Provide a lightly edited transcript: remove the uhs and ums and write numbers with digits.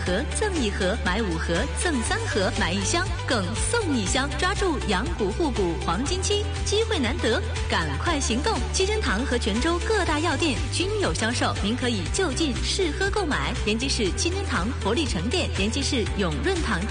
盒赠1盒，买5盒赠3盒，买1箱更送1箱。抓住养骨护骨黄金期，机会难得，赶快行动！七珍堂和泉州各大药店均有销售，您可以就近试喝购买。延吉市七珍堂活力城店，延吉市永润堂。